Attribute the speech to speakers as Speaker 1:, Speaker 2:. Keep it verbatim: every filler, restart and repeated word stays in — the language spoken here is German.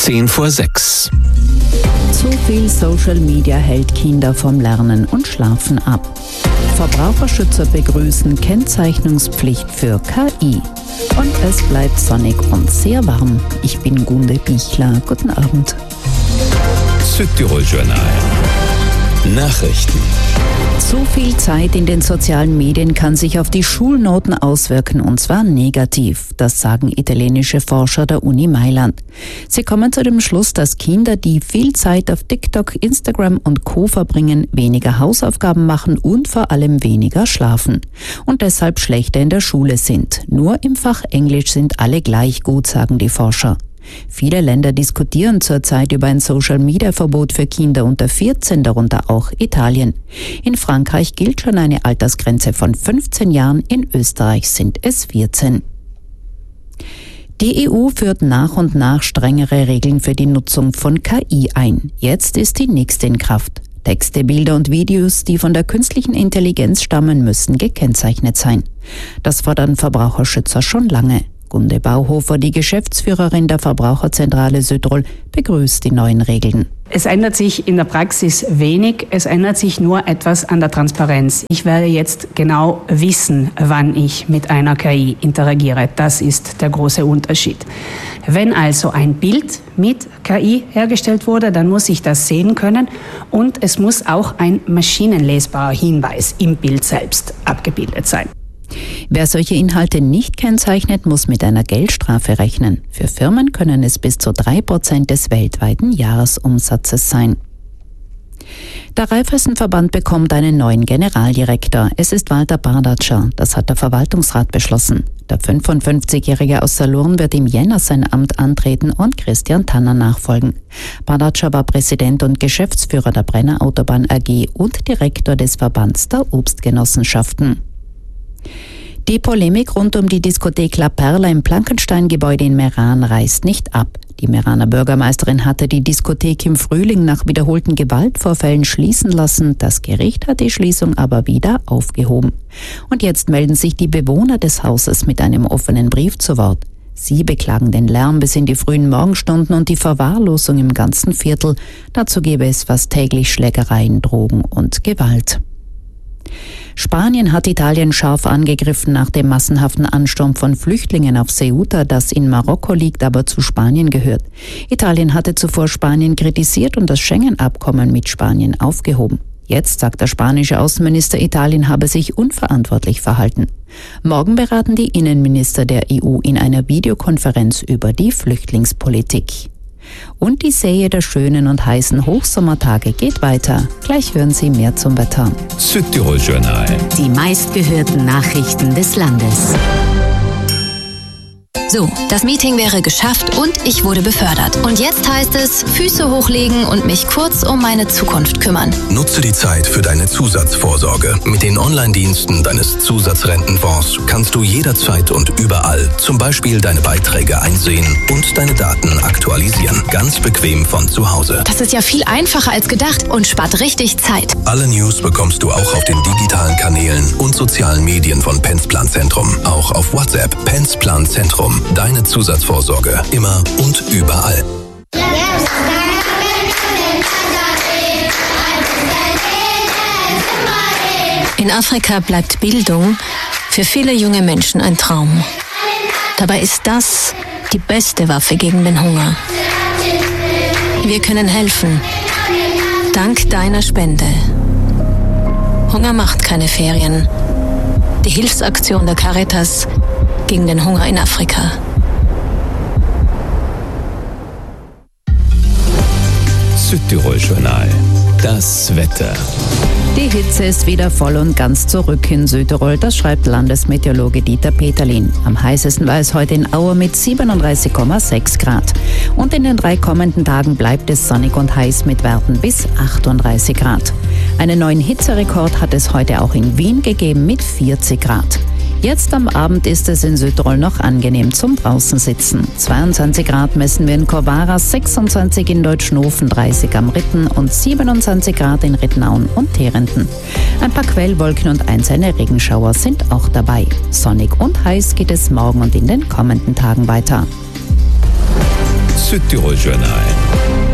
Speaker 1: zehn vor sechs.
Speaker 2: Zu viel Social Media hält Kinder vom Lernen und Schlafen ab. Verbraucherschützer begrüßen Kennzeichnungspflicht für K I. Und es bleibt sonnig und sehr warm. Ich bin Gunde Bichler. Guten Abend.
Speaker 1: Südtirol Journal. Nachrichten.
Speaker 2: Zu viel Zeit in den sozialen Medien kann sich auf die Schulnoten auswirken, und zwar negativ. Das sagen italienische Forscher der Uni Mailand. Sie kommen zu dem Schluss, dass Kinder, die viel Zeit auf TikTok, Instagram und Co. verbringen, weniger Hausaufgaben machen und vor allem weniger schlafen. Und deshalb schlechter in der Schule sind. Nur im Fach Englisch sind alle gleich gut, sagen die Forscher. Viele Länder diskutieren zurzeit über ein Social-Media-Verbot für Kinder unter vierzehn, darunter auch Italien. In Frankreich gilt schon eine Altersgrenze von fünfzehn Jahren, in Österreich sind es vierzehn. Die E U führt nach und nach strengere Regeln für die Nutzung von K I ein. Jetzt ist die nächste in Kraft. Texte, Bilder und Videos, die von der künstlichen Intelligenz stammen, müssen gekennzeichnet sein. Das fordern Verbraucherschützer schon lange. Gunde Bauhofer, die Geschäftsführerin der Verbraucherzentrale Südtirol, begrüßt die neuen Regeln.
Speaker 3: Es ändert sich in der Praxis wenig, es ändert sich nur etwas an der Transparenz. Ich werde jetzt genau wissen, wann ich mit einer K I interagiere. Das ist der große Unterschied. Wenn also ein Bild mit K I hergestellt wurde, dann muss ich das sehen können und es muss auch ein maschinenlesbarer Hinweis im Bild selbst abgebildet sein.
Speaker 2: Wer solche Inhalte nicht kennzeichnet, muss mit einer Geldstrafe rechnen. Für Firmen können es bis zu drei Prozent des weltweiten Jahresumsatzes sein. Der Raiffeisenverband bekommt einen neuen Generaldirektor. Es ist Walter Bardatscher. Das hat der Verwaltungsrat beschlossen. Der fünfundfünfzigjährige aus Salurn wird im Jänner sein Amt antreten und Christian Tanner nachfolgen. Bardatscher war Präsident und Geschäftsführer der Brenner Autobahn A G und Direktor des Verbands der Obstgenossenschaften. Die Polemik rund um die Diskothek La Perla im Plankenstein-Gebäude in Meran reißt nicht ab. Die Meraner Bürgermeisterin hatte die Diskothek im Frühling nach wiederholten Gewaltvorfällen schließen lassen. Das Gericht hat die Schließung aber wieder aufgehoben. Und jetzt melden sich die Bewohner des Hauses mit einem offenen Brief zu Wort. Sie beklagen den Lärm bis in die frühen Morgenstunden und die Verwahrlosung im ganzen Viertel. Dazu gäbe es fast täglich Schlägereien, Drogen und Gewalt. Spanien hat Italien scharf angegriffen nach dem massenhaften Ansturm von Flüchtlingen auf Ceuta, das in Marokko liegt, aber zu Spanien gehört. Italien hatte zuvor Spanien kritisiert und das Schengen-Abkommen mit Spanien aufgehoben. Jetzt sagt der spanische Außenminister, Italien habe sich unverantwortlich verhalten. Morgen beraten die Innenminister der E U in einer Videokonferenz über die Flüchtlingspolitik. Und die Serie der schönen und heißen Hochsommertage geht weiter. Gleich hören Sie mehr zum Wetter.
Speaker 1: Südtirol Journal.
Speaker 4: Die meistgehörten Nachrichten des Landes. So, das Meeting wäre geschafft und ich wurde befördert. Und jetzt heißt es, Füße hochlegen und mich kurz um meine Zukunft kümmern.
Speaker 5: Nutze die Zeit für deine Zusatzvorsorge. Mit den Online-Diensten deines Zusatzrentenfonds kannst du jederzeit und überall zum Beispiel deine Beiträge einsehen und deine Daten aktualisieren. Ganz bequem von zu Hause.
Speaker 4: Das ist ja viel einfacher als gedacht und spart richtig Zeit.
Speaker 5: Alle News bekommst du auch auf den digitalen Kanälen und sozialen Medien von Pensplan Zentrum. Auch auf WhatsApp. Pensplan Zentrum. Deine Zusatzvorsorge. Immer und überall.
Speaker 4: In Afrika bleibt Bildung für viele junge Menschen ein Traum. Dabei ist das die beste Waffe gegen den Hunger. Wir können helfen. Dank deiner Spende. Hunger macht keine Ferien. Die Hilfsaktion der Caritas gegen den Hunger in Afrika.
Speaker 1: Südtirol Journal. Das Wetter.
Speaker 2: Die Hitze ist wieder voll und ganz zurück in Südtirol, das schreibt Landesmeteorologe Dieter Peterlin. Am heißesten war es heute in Auer mit siebenunddreißig Komma sechs Grad. Und in den drei kommenden Tagen bleibt es sonnig und heiß mit Werten bis achtunddreißig Grad. Einen neuen Hitzerekord hat es heute auch in Wien gegeben mit vierzig Grad. Jetzt am Abend ist es in Südtirol noch angenehm zum Draußensitzen. zweiundzwanzig Grad messen wir in Corvara, sechsundzwanzig in Deutschnofen, dreißig am Ritten und siebenundzwanzig Grad in Ridnaun und Terenten. Ein paar Quellwolken und einzelne Regenschauer sind auch dabei. Sonnig und heiß geht es morgen und in den kommenden Tagen weiter.
Speaker 1: Südtirol Journal.